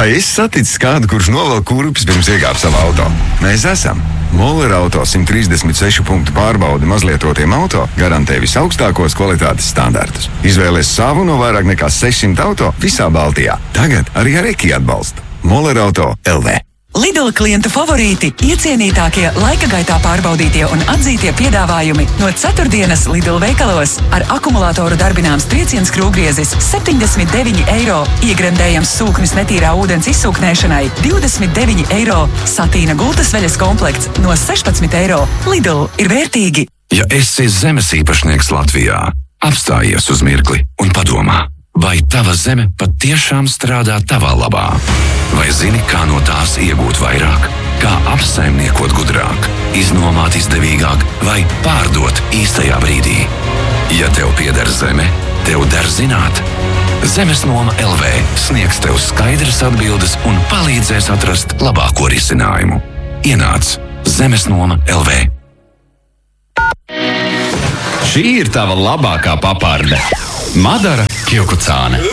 Vai esi saticis kādu, kurš novelk kurpes pirms iekāp savā auto? Mēs esam. Moller Auto 136 punktu pārbaudi mazlietotiem auto garantē visaugstākos kvalitātes standartus. Izvēlies savu no vairāk nekā 600 auto visā Baltijā. Tagad arī ar Eki atbalstu. Moller Auto LV. Lidl klientu favorīti, iecienītākie, laika gaitā pārbaudītie un atzītie piedāvājumi no ceturtdienas Lidl veikalos. Ar akumulātoru darbināms trieciens krūvgriezis 79 eiro, iegremdējams sūknis netīrā ūdens izsūknēšanai 29 eiro, satīna gultas veļas komplekts no 16 eiro. Lidl ir vērtīgi. Ja esi zemes īpašnieks Latvijā, apstājies uz mirkli un padomā, vai tava zeme patiešām strādā tavā labā? Vai zini, kā no tās iegūt vairāk? Kā apsaimniekot gudrāk, iznomāt izdevīgāk vai pārdot īstajā brīdī? Ja tev pieder zeme, tev der zināt. Zemes noma LV sniegs tev skaidras atbildes un palīdzēs atrast labāko risinājumu. Ienāc Zemes noma LV. Šī ir tava labākā paparde. Madara Kjukucāne.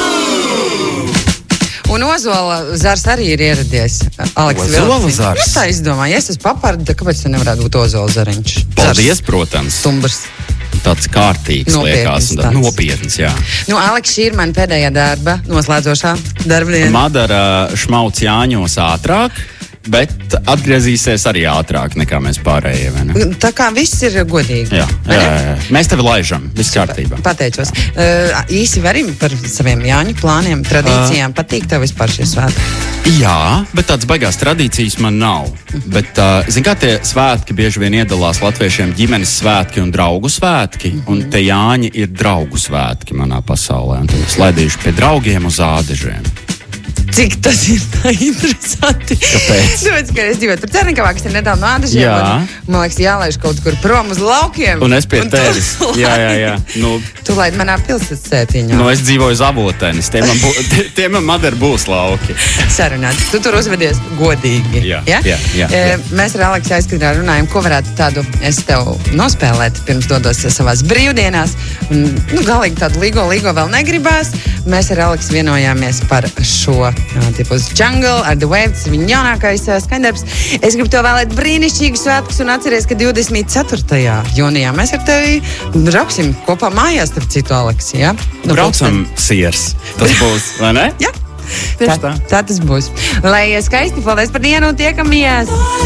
Un Ozola zars arī ir ieradies. Aleks Ozola zars? Es tā izdomāju, ja es esmu paparda, kāpēc te nevarētu būt Ozola zariņš? Paldies, protams. Stumbrs. Tāds kārtīgs Nopietns liekas. Nopietns, jā. Nu, Aleks, šī ir man pēdējā darba, noslēdzošā darbdiena. Madara šmauc Jāņos ātrāk, bet atgriezīsies arī ātrāk nekā mēs pārējie, vai ne? Tā kā viss ir godīgi. Jā. Mēs tevi laižam, viss kārtībā. Pateicos. Īsi varim par saviem Jāņu plāniem, tradīcijām. Patīk tev vispār šie svētki? Jā, bet tāds baigās tradīcijas man nav. Bet, zin kā tie svētki bieži vien iedalās latviešiem ģimenes svētki un draugu svētki, un te Jāņi ir draugu svētki manā pasaulē. Un tad es laidīšu pie draugiem uz ādežiem. Cik tas ir tā interesanti. Kāpēc? Tāpēc, ka es dzīvoju tur Cernikavā, kas ir netālu no ādežiem. Jā. Man liekas, jālaiž kaut kur prom uz laukiem. Un es pie tevis. Jā. Nu, tu laid manā pilsētiņā. Nu, es dzīvoju Zavotenis. Tie man Madara būs lauki. Sarunāts. Tu tur uzvedies godīgi. Jā. Mēs ar Aleksu aizkadrā runājam, ko varētu tādu es tev nospēlēt pirms dodos savās brīvdienās. Un, galīgi tādu līgo vēl negribās. Mēs ar Aleksu vienojāmies par šo tipus Jungle ar The Waves, viņa jaunākais skandarbs. Es gribu tev vēlēt brīnišķīgus svētkus un atceries, ka 24. jūnijā mēs ar tevi brauksim kopā mājās, starp citu, Aleks, ja? Braucam siers. Tas būs, vai ne? Jā. Tieši tā. Tā tas būs. Lai skaisti, paldies par dienu un tiekamies!